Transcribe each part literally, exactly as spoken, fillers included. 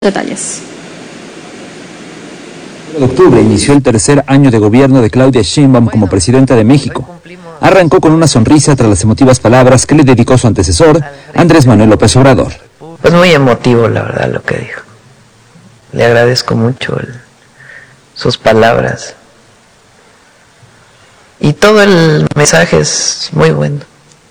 Detalles. En octubre inició el tercer año de gobierno de Claudia Sheinbaum como presidenta de México. Arrancó con una sonrisa tras las emotivas palabras que le dedicó su antecesor, Andrés Manuel López Obrador. Pues muy emotivo, la verdad, lo que dijo. Le agradezco mucho el, sus palabras. Y todo el mensaje es muy bueno.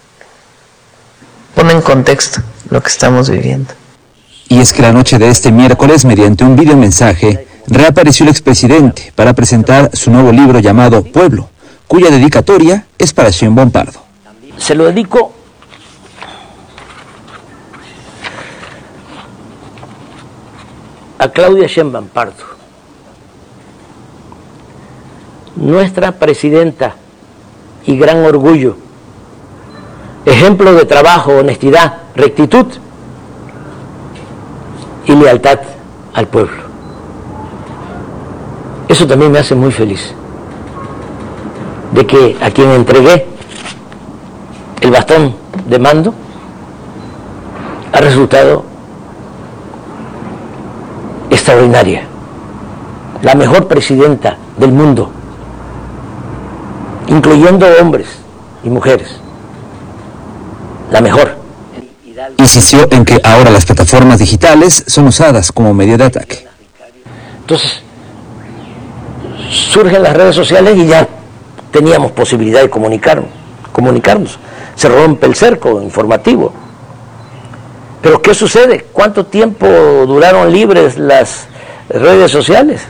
Pone en contexto lo que estamos viviendo. Y es que la noche de este miércoles, mediante un videomensaje, reapareció el expresidente para presentar su nuevo libro llamado Pueblo, cuya dedicatoria es para Sheinbaum Pardo. Se lo dedico a Claudia Sheinbaum Pardo, nuestra presidenta y gran orgullo, ejemplo de trabajo, honestidad, rectitud y lealtad al pueblo. Eso también me hace muy feliz, de que a quien entregué el bastón de mando ha resultado extraordinaria, la mejor presidenta del mundo, incluyendo hombres y mujeres, la mejor. Insistió en que ahora las plataformas digitales son usadas como medio de ataque. Entonces, surgen las redes sociales y ya teníamos posibilidad de comunicar, comunicarnos. Se rompe el cerco informativo. Pero ¿qué sucede? ¿Cuánto tiempo duraron libres las redes sociales?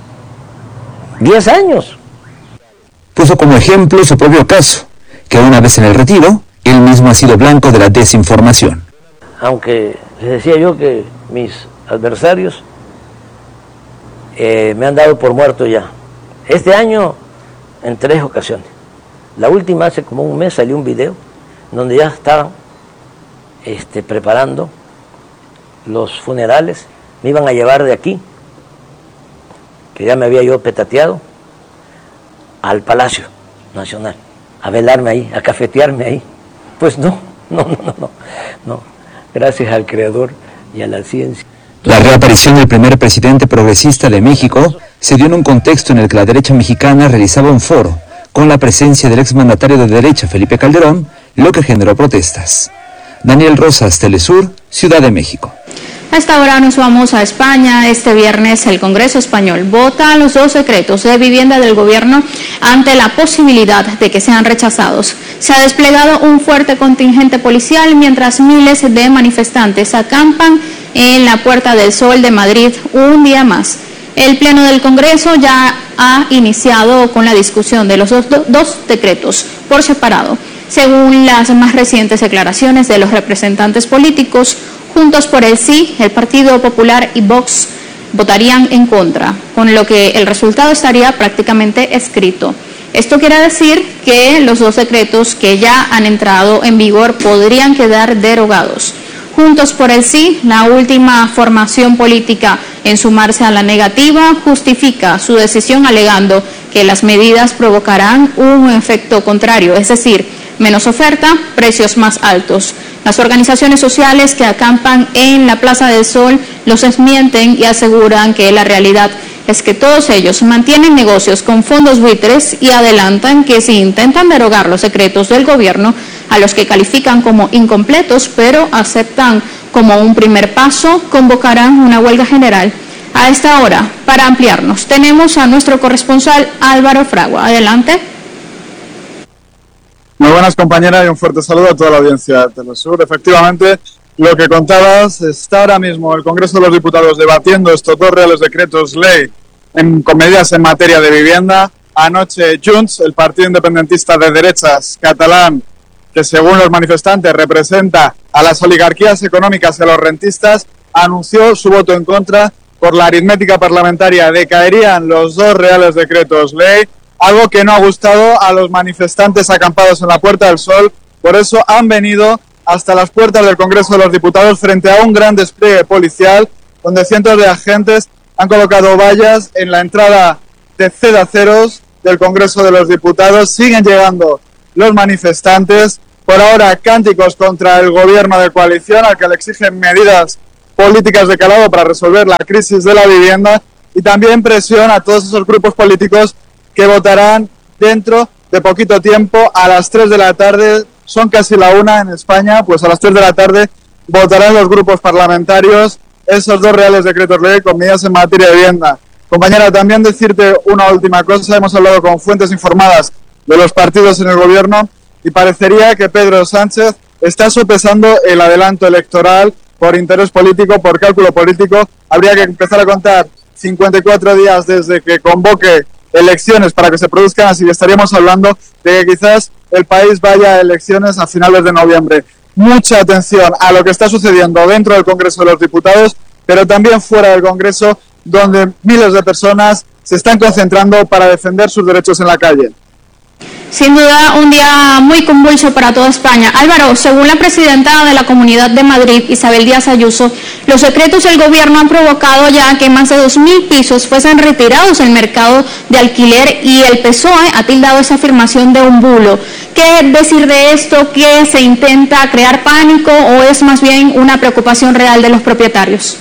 Diez años. Puso como ejemplo su propio caso, que una vez en el retiro, él mismo ha sido blanco de la desinformación. Aunque les decía yo que mis adversarios eh, me han dado por muerto ya. Este año en tres ocasiones. La última hace como un mes salió un video donde ya estaban este, preparando los funerales. Me iban a llevar de aquí, que ya me había yo petateado, al Palacio Nacional, a velarme ahí, a cafetearme ahí. Pues no, no, no, no, no, no. Gracias al Creador y a la ciencia. La reaparición del primer presidente progresista de México se dio en un contexto en el que la derecha mexicana realizaba un foro con la presencia del exmandatario de derecha Felipe Calderón, lo que generó protestas. Daniel Rosas, Telesur, Ciudad de México. A esta hora nos vamos a España. Este viernes el Congreso español vota los dos decretos de vivienda del gobierno ante la posibilidad de que sean rechazados. Se ha desplegado un fuerte contingente policial mientras miles de manifestantes acampan en la Puerta del Sol de Madrid un día más. El Pleno del Congreso ya ha iniciado con la discusión de los dos, dos decretos por separado. Según las más recientes declaraciones de los representantes políticos, Juntos por el Sí, el Partido Popular y Vox votarían en contra, con lo que el resultado estaría prácticamente escrito. Esto quiere decir que los dos decretos que ya han entrado en vigor podrían quedar derogados. Juntos por el Sí, la última formación política en sumarse a la negativa, justifica su decisión alegando que las medidas provocarán un efecto contrario, es decir, menos oferta, precios más altos. Las organizaciones sociales que acampan en la Plaza del Sol los desmienten y aseguran que la realidad es que todos ellos mantienen negocios con fondos buitres y adelantan que si intentan derogar los decretos del gobierno, a los que califican como incompletos, pero aceptan como un primer paso, convocarán una huelga general. A esta hora, para ampliarnos, tenemos a nuestro corresponsal Álvaro Fragua. Adelante. Muy buenas, compañeras, y un fuerte saludo a toda la audiencia de Telesur. Efectivamente, lo que contabas, está ahora mismo el Congreso de los Diputados debatiendo estos dos reales decretos ley en, con medidas en materia de vivienda. Anoche Junts, el partido independentista de derechas catalán, que según los manifestantes representa a las oligarquías económicas y a los rentistas, anunció su voto en contra. Por la aritmética parlamentaria decaerían los dos reales decretos ley, algo que no ha gustado a los manifestantes acampados en la Puerta del Sol. Por eso han venido hasta las puertas del Congreso de los Diputados frente a un gran despliegue policial, donde cientos de agentes han colocado vallas en la entrada de cedaceros del Congreso de los Diputados. Siguen llegando los manifestantes, por ahora cánticos contra el gobierno de coalición, al que le exigen medidas políticas de calado para resolver la crisis de la vivienda y también presión a todos esos grupos políticos que votarán dentro de poquito tiempo a las tres de la tarde. Son casi la una en España, pues a las tres de la tarde votarán los grupos parlamentarios esos dos reales decretos ley con medidas en materia de vivienda. Compañera, también decirte una última cosa. Hemos hablado con fuentes informadas de los partidos en el gobierno y parecería que Pedro Sánchez está sopesando el adelanto electoral por interés político, por cálculo político. Habría que empezar a contar cincuenta y cuatro días desde que convoque elecciones para que se produzcan, así que estaríamos hablando de que quizás el país vaya a elecciones a finales de noviembre. Mucha atención a lo que está sucediendo dentro del Congreso de los Diputados, pero también fuera del Congreso, donde miles de personas se están concentrando para defender sus derechos en la calle. Sin duda, un día muy convulso para toda España. Álvaro, según la presidenta de la Comunidad de Madrid, Isabel Díaz Ayuso, los decretos del gobierno han provocado ya que más de dos mil pisos fuesen retirados del mercado de alquiler y el P S O E ha tildado esa afirmación de un bulo. ¿Qué decir de esto? ¿Que se intenta crear pánico o es más bien una preocupación real de los propietarios?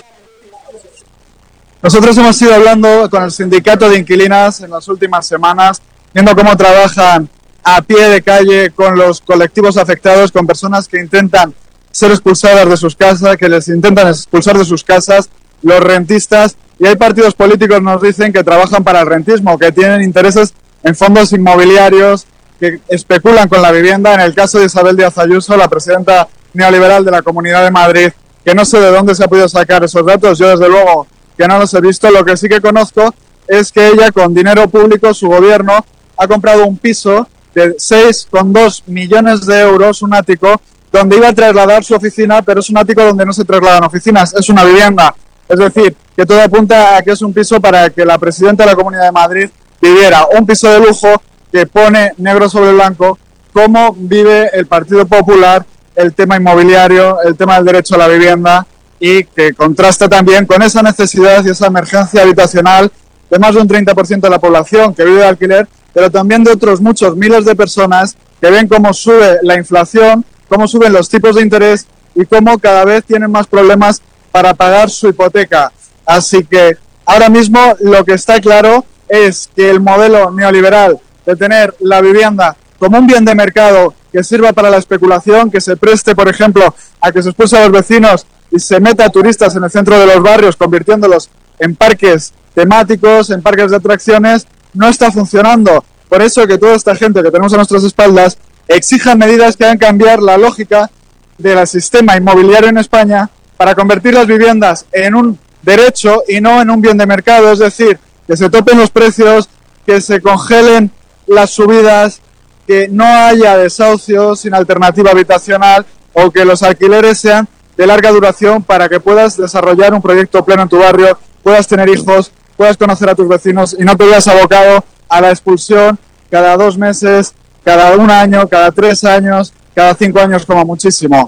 Nosotros hemos ido hablando con el sindicato de inquilinas en las últimas semanas, viendo cómo trabajan a pie de calle con los colectivos afectados, con personas que intentan ser expulsadas de sus casas, que les intentan expulsar de sus casas, los rentistas, y hay partidos políticos que nos dicen que trabajan para el rentismo, que tienen intereses en fondos inmobiliarios, que especulan con la vivienda. En el caso de Isabel Díaz Ayuso, la presidenta neoliberal de la Comunidad de Madrid, que no sé de dónde se ha podido sacar esos datos, yo desde luego que no los he visto. Lo que sí que conozco es que ella, con dinero público, su gobierno, ha comprado un piso de seis coma dos millones de euros, un ático, donde iba a trasladar su oficina, pero es un ático donde no se trasladan oficinas, es una vivienda. Es decir, que todo apunta a que es un piso para que la presidenta de la Comunidad de Madrid viviera. Un piso de lujo que pone negro sobre blanco cómo vive el Partido Popular el tema inmobiliario, el tema del derecho a la vivienda, y que contrasta también con esa necesidad y esa emergencia habitacional de más de un treinta por ciento de la población que vive de alquiler, pero también de otros muchos miles de personas que ven cómo sube la inflación, cómo suben los tipos de interés y cómo cada vez tienen más problemas para pagar su hipoteca. Así que ahora mismo lo que está claro es que el modelo neoliberal de tener la vivienda como un bien de mercado que sirva para la especulación, que se preste, por ejemplo, a que se expulse a los vecinos y se meta a turistas en el centro de los barrios, convirtiéndolos en parques temáticos, en parques de atracciones, no está funcionando. Por eso que toda esta gente que tenemos a nuestras espaldas exija medidas que hagan cambiar la lógica del sistema inmobiliario en España para convertir las viviendas en un derecho y no en un bien de mercado. Es decir, que se topen los precios, que se congelen las subidas, que no haya desahucios sin alternativa habitacional o que los alquileres sean de larga duración para que puedas desarrollar un proyecto pleno en tu barrio, puedas tener hijos, puedas conocer a tus vecinos y no te veas abocado a la expulsión cada dos meses, cada un año, cada tres años, cada cinco años como muchísimo.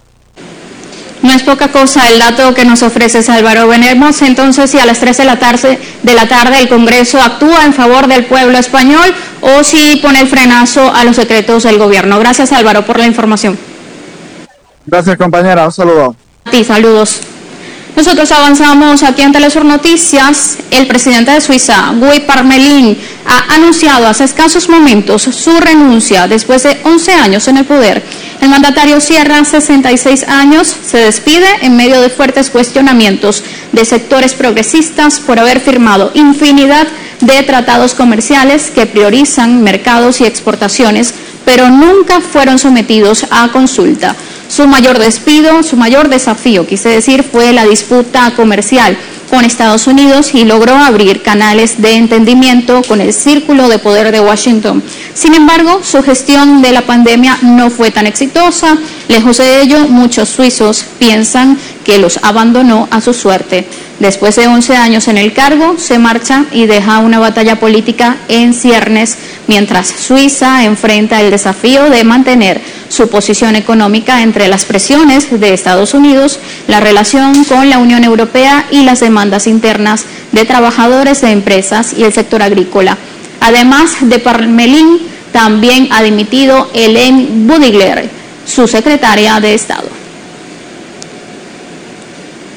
No es poca cosa el dato que nos ofreces, Álvaro. Veremos entonces si a las tres de la tarde, de la tarde el Congreso actúa en favor del pueblo español o si pone el frenazo a los decretos del gobierno. Gracias, Álvaro, por la información. Gracias, compañera. Un saludo. A ti, saludos. Nosotros avanzamos aquí en Telesur Noticias. El presidente de Suiza, Guy Parmelin, ha anunciado hace escasos momentos su renuncia después de once años en el poder. El mandatario cierra sesenta y seis años, se despide en medio de fuertes cuestionamientos de sectores progresistas por haber firmado infinidad de tratados comerciales que priorizan mercados y exportaciones, pero nunca fueron sometidos a consulta. Su mayor despido, su mayor desafío, quise decir, fue la disputa comercial con Estados Unidos y logró abrir canales de entendimiento con el círculo de poder de Washington. Sin embargo, su gestión de la pandemia no fue tan exitosa. Lejos de ello, muchos suizos piensan que los abandonó a su suerte. Después de once años en el cargo, se marcha y deja una batalla política en ciernes, mientras Suiza enfrenta el desafío de mantener su posición económica entre las presiones de Estados Unidos, la relación con la Unión Europea y las demandas internas de trabajadores de empresas y el sector agrícola. Además de Parmelin, también ha dimitido Hélène Boudigler, su secretaria de Estado.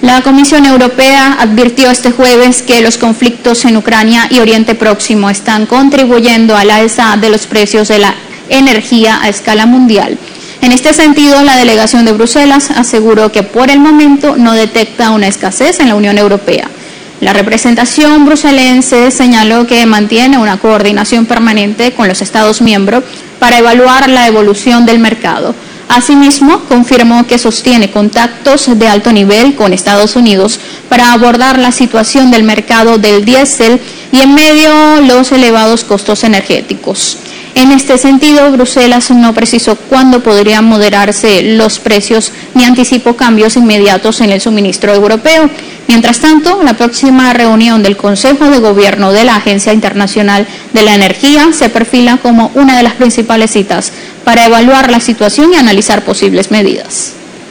La Comisión Europea advirtió este jueves que los conflictos en Ucrania y Oriente Próximo están contribuyendo al alza de los precios de la energía a escala mundial. En este sentido, la delegación de Bruselas aseguró que por el momento no detecta una escasez en la Unión Europea. La representación bruselense señaló que mantiene una coordinación permanente con los Estados miembros para evaluar la evolución del mercado. Asimismo, confirmó que sostiene contactos de alto nivel con Estados Unidos para abordar la situación del mercado del diésel y en medio los elevados costos energéticos. En este sentido, Bruselas no precisó cuándo podrían moderarse los precios ni anticipó cambios inmediatos en el suministro europeo. Mientras tanto, la próxima reunión del Consejo de Gobierno de la Agencia Internacional de la Energía se perfila como una de las principales citas para evaluar la situación y analizar posibles medidas.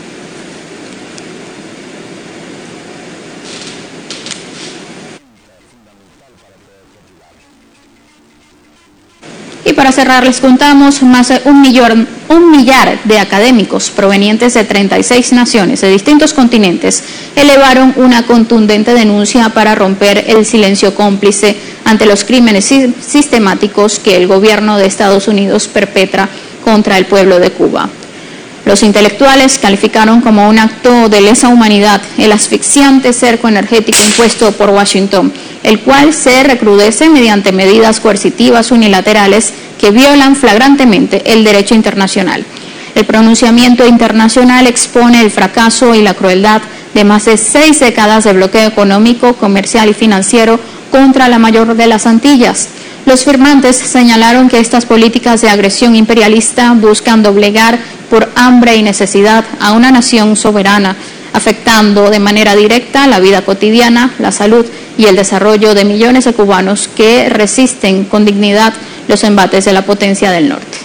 Y para cerrar les contamos, más de un, millón, un millar de académicos provenientes de treinta y seis naciones de distintos continentes elevaron una contundente denuncia para romper el silencio cómplice ante los crímenes sistemáticos que el gobierno de Estados Unidos perpetra contra el pueblo de Cuba. Los intelectuales calificaron como un acto de lesa humanidad el asfixiante cerco energético impuesto por Washington, el cual se recrudece mediante medidas coercitivas unilaterales que violan flagrantemente el derecho internacional. El pronunciamiento internacional expone el fracaso y la crueldad de más de seis décadas de bloqueo económico, comercial y financiero contra la mayor de las Antillas. Los firmantes señalaron que estas políticas de agresión imperialista buscan doblegar por hambre y necesidad a una nación soberana, afectando de manera directa la vida cotidiana, la salud y el desarrollo de millones de cubanos que resisten con dignidad los embates de la potencia del norte.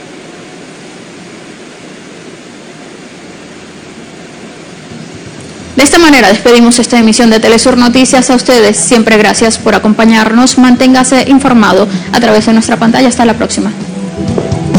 De esta manera despedimos esta emisión de Telesur Noticias. A ustedes siempre gracias por acompañarnos. Manténgase informado a través de nuestra pantalla. Hasta la próxima.